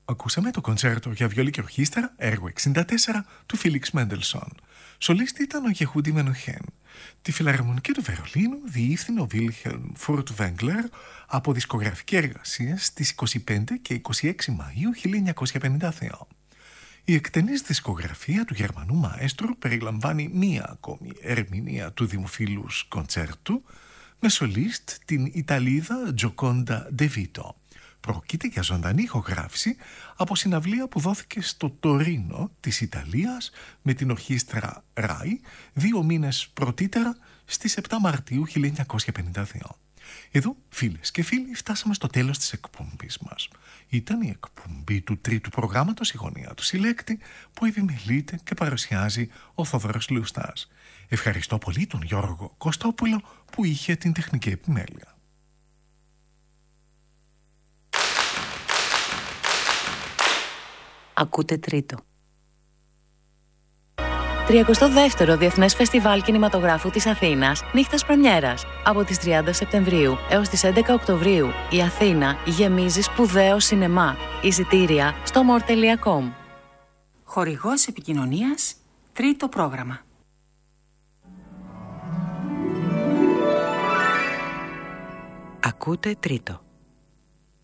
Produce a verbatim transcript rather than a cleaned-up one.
Ακούσαμε το κοντσέρτο για βιολί και ορχήστρα, έργο εξήντα τέσσερα του Φέλιξ Μέντελσον. Σολίστη ήταν ο Γεχούντι Μενοχέν. Τη Φιλαρμονική του Βερολίνου διεύθυνε ο Βίλχελμ Φουρτβέγκλερ από δισκογραφική εργασία στις είκοσι πέντε και είκοσι έξι Μαΐου χίλια εννιακόσια πενήντα δύο. Η εκτενής δισκογραφία του Γερμανού μαέστρου περιλαμβάνει μία ακόμη ερμηνεία του δημοφιλούς κοντσέρτου με σολίστ την Ιταλίδα Τζοκόντα Ντε Βίτο. Πρόκειται για ζωντανή ηχογράφηση από συναυλία που δόθηκε στο Τωρίνο της Ιταλίας με την ορχήστρα Ράι δύο μήνες πρωτήτερα στις επτά Μαρτίου χίλια εννιακόσια πενήντα δύο. Εδώ, φίλες και φίλοι, φτάσαμε στο τέλος της εκπομπής μας. Ήταν η εκπομπή του τρίτου προγράμματος «Η γωνία του συλλέκτη» που επιμελείται και παρουσιάζει ο Θόδωρος Λουστάς. Ευχαριστώ πολύ τον Γιώργο Κωστόπουλο που είχε την τεχνική επιμέλεια. Ακούτε τρίτο. τριακοστό δεύτερο Διεθνές Φεστιβάλ Κινηματογράφου της Αθήνας, νύχτας πρεμιέρας. Από τις τριάντα Σεπτεμβρίου έως τις έντεκα Οκτωβρίου, η Αθήνα γεμίζει σπουδαίο σινεμά. Εισιτήρια στο μορ τελεία κομ. Χορηγός επικοινωνίας, τρίτο πρόγραμμα. Ακούτε τρίτο.